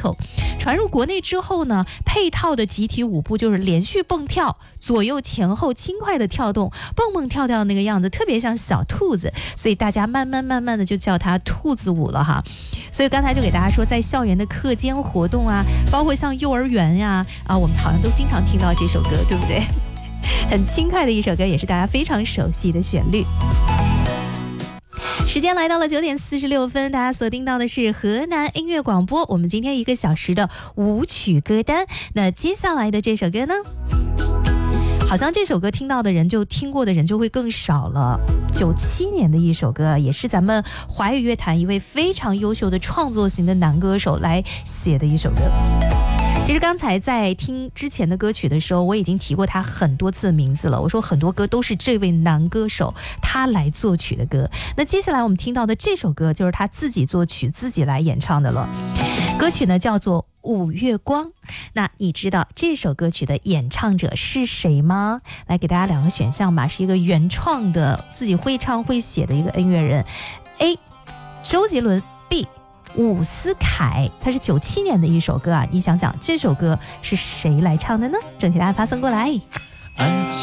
Battle。传入国内之后呢，配套的集体舞步就是连续蹦跳，左右前后轻快的跳动，蹦蹦跳跳的那个样子，特别像小兔子，所以大家慢慢的就叫它兔子舞了哈。所以刚才就给大家说，在校园的课间活动啊，包括像幼儿园呀我们好像都经常听到这首歌，对不对？很轻快的一首歌，也是大家非常熟悉的旋律。时间来到了9点46分，大家锁定到的是河南音乐广播，我们今天1个小时的舞曲歌单。那接下来的这首歌呢，好像这首歌听到的人就听过的人就会更少了。97年的一首歌，也是咱们华语乐坛一位非常优秀的创作型的男歌手来写的一首歌。其实刚才在听之前的歌曲的时候，我已经提过他很多次的名字了。我说很多歌都是这位男歌手他来作曲的歌。那接下来我们听到的这首歌就是他自己作曲自己来演唱的了。歌曲呢叫做五月光。那你知道这首歌曲的演唱者是谁吗？来给大家2个选项吧，是一个原创的自己会唱会写的一个音乐人。 A 周杰伦， B伍思凯。它是97年的一首歌啊，你想想这首歌是谁来唱的呢？正题答案发送过来。